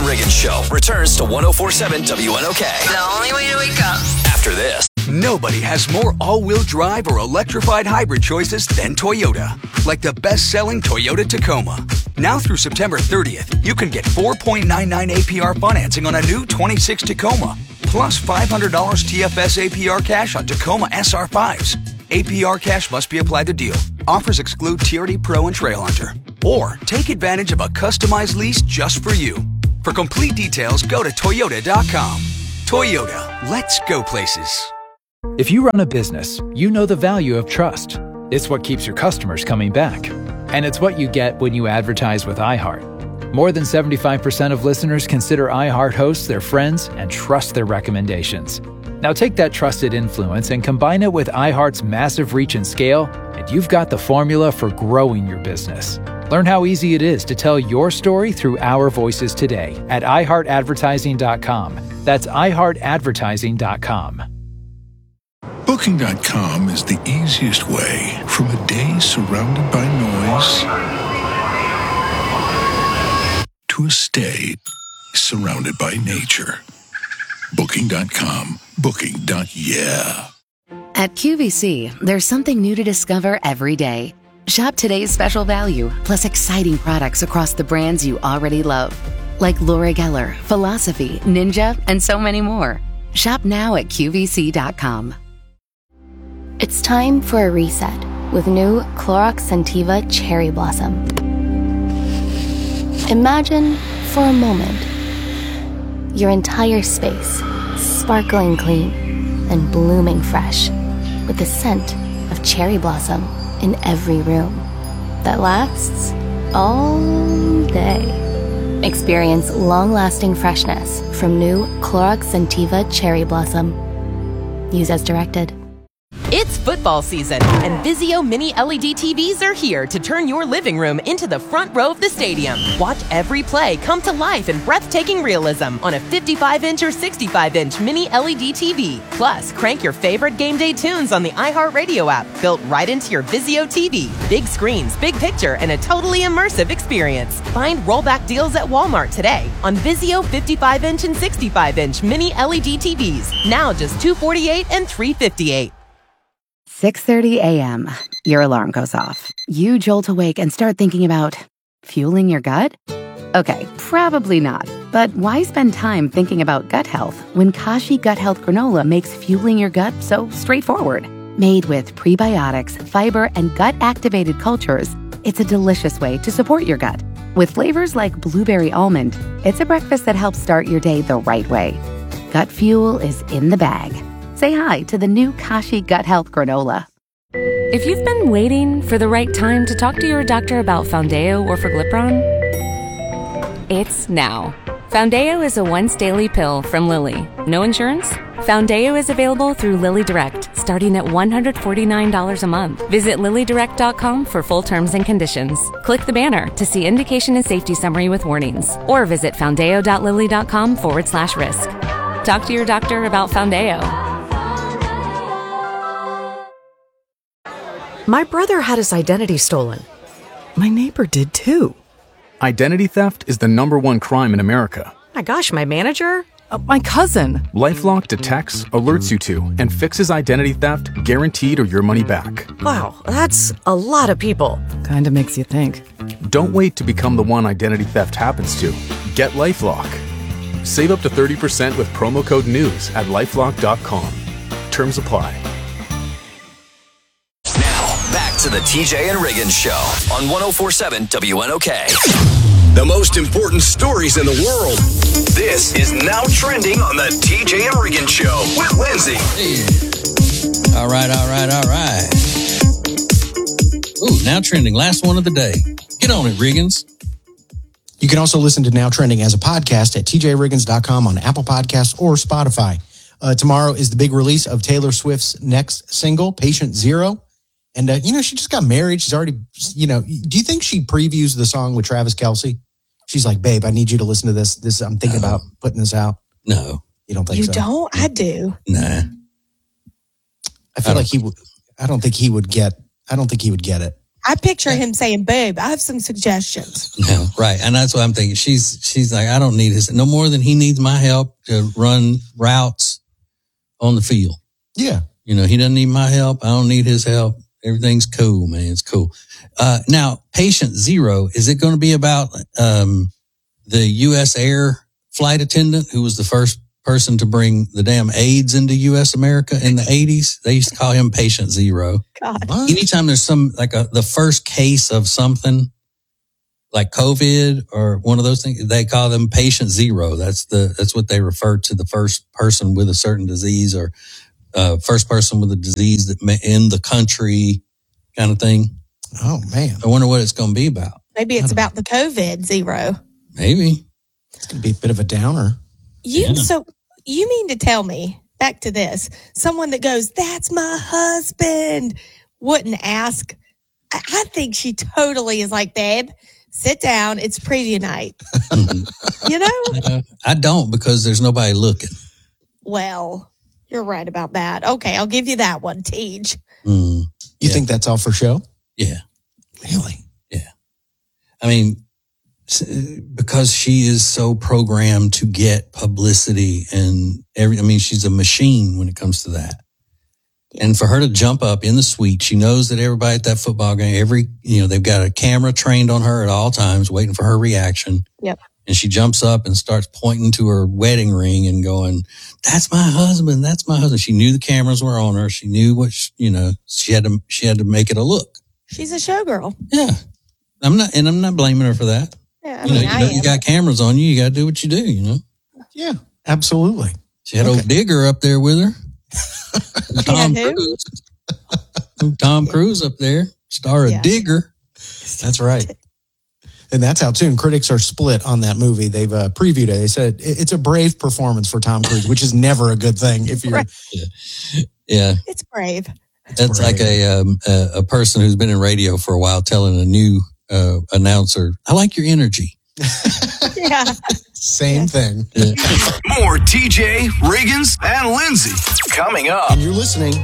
Riggins Show returns to 104.7 WNOK. The only way to wake up. After this. Nobody has more all-wheel drive or electrified hybrid choices than Toyota. Like the best-selling Toyota Tacoma. Now through September 30th, you can get 4.99 APR financing on a new 26 Tacoma. Plus $500 TFS APR cash on Tacoma SR5s. APR cash must be applied to deal. Offers exclude TRD Pro and Trail Hunter. Or take advantage of a customized lease just for you. For complete details, go to Toyota.com. Toyota, let's go places. If you run a business, you know the value of trust. It's what keeps your customers coming back. And it's what you get when you advertise with iHeart. More than 75% of listeners consider iHeart hosts their friends and trust their recommendations. Now take that trusted influence and combine it with iHeart's massive reach and scale, and you've got the formula for growing your business. Learn how easy it is to tell your story through our voices today at iHeartAdvertising.com. That's iHeartAdvertising.com. Booking.com is the easiest way from a day surrounded by noise to a stay surrounded by nature. Booking.com. Booking.yeah. At QVC, there's something new to discover every day. Shop today's special value, plus exciting products across the brands you already love. Like Laura Geller, Philosophy, Ninja, and so many more. Shop now at QVC.com. It's time for a reset with new Clorox Scentiva Cherry Blossom. Imagine, for a moment, your entire space sparkling clean and blooming fresh with the scent of cherry blossom in every room that lasts all day. Experience long-lasting freshness from new Clorox Scentiva Cherry Blossom. Use as directed. It's football season, and Vizio Mini LED TVs are here to turn your living room into the front row of the stadium. Watch every play come to life in breathtaking realism on a 55-inch or 65-inch Mini LED TV. Plus, crank your favorite game day tunes on the iHeartRadio app, built right into your Vizio TV. Big screens, big picture, and a totally immersive experience. Find rollback deals at Walmart today on Vizio 55-inch and 65-inch Mini LED TVs. Now just $248 and $358. 6:30 a.m. Your alarm goes off. You jolt awake and start thinking about fueling your gut? Okay, probably not. But why spend time thinking about gut health when Kashi Gut Health Granola makes fueling your gut so straightforward? Made with prebiotics, fiber, and gut-activated cultures, it's a delicious way to support your gut. With flavors like blueberry almond, it's a breakfast that helps start your day the right way. Gut fuel is in the bag. Say hi to the new Kashi Gut Health Granola. If you've been waiting for the right time to talk to your doctor about Foundeo or Forglipron, it's now. Foundeo is a once-daily pill from Lilly. No insurance? Foundeo is available through Lilly Direct, starting at $149 a month. Visit LillyDirect.com for full terms and conditions. Click the banner to see indication and safety summary with warnings, or visit foundeo.lilly.com/risk. Talk to your doctor about Foundeo. My brother had his identity stolen. My neighbor did too. Identity theft is the #1 crime in America. My gosh, my manager? My cousin. LifeLock detects, alerts you to, and fixes identity theft guaranteed or your money back. Wow, that's a lot of people. Kinda makes you think. Don't wait to become the one identity theft happens to. Get LifeLock. Save up to 30% with promo code NEWS at LifeLock.com. Terms apply. Back to the TJ and Riggins Show on 104.7 WNOK. The most important stories in the world. This is Now Trending on the TJ and Riggins Show with Lindsay. Hey. All right. Ooh, Now Trending, last one of the day. Get on it, Riggins. You can also listen to Now Trending as a podcast at tjriggins.com on Apple Podcasts or Spotify. Tomorrow is the big release of Taylor Swift's next single, Patient Zero. And, she just got married. She's already, do you think she previews the song with Travis Kelce? She's like, babe, I need you to listen to this. I'm thinking about putting this out. No. You don't think you so? You don't? I do. Nah. I feel like I don't think he would get it. I picture him saying, babe, I have some suggestions. Yeah, right. And that's what I'm thinking. She's like, I don't need his, no more than he needs my help to run routes on the field. Yeah. You know, he doesn't need my help. I don't need his help. Everything's cool, man. It's cool. Now, Patient Zero, is it going to be about the U.S. Air flight attendant who was the first person to bring the damn AIDS into U.S. America in the 80s? They used to call him Patient Zero. God. What? Anytime there's some, like the first case of something like COVID or one of those things, they call them Patient Zero. That's what they refer to the first person with a certain disease or first person with a disease that in the country kind of thing. Oh, man. I wonder what it's going to be about. Maybe it's about the COVID zero. Maybe. It's going to be a bit of a downer. So you mean to tell me, back to this, someone that goes, that's my husband, wouldn't ask? I think she totally is like, babe, sit down. It's preview night. You know? I don't, because there's nobody looking. Well, you're right about that. Okay, I'll give you that one, Tej. You think that's all for show? Yeah. Really? Yeah. I mean, because she is so programmed to get publicity and she's a machine when it comes to that. Yeah. And for her to jump up in the suite, she knows that everybody at that football game, they've got a camera trained on her at all times, waiting for her reaction. Yep. And she jumps up and starts pointing to her wedding ring and going, that's my husband. That's my husband. She knew the cameras were on her. She knew what, she had to make it a look. She's a showgirl. Yeah. I'm not blaming her for that. Yeah, you got cameras on you. You got to do what you do, Yeah, absolutely. She had old Digger up there with her. Tom Cruise. Tom Cruise up there, star of Digger. That's right. And that's how soon critics are split on that movie. They've previewed it. They said it's a brave performance for Tom Cruise, which is never a good thing if you're. Yeah. It's brave. That's like a person who's been in radio for a while telling a new announcer, I like your energy. Yeah. Same thing. More TJ, Riggins, and Lindsay coming up. And you're listening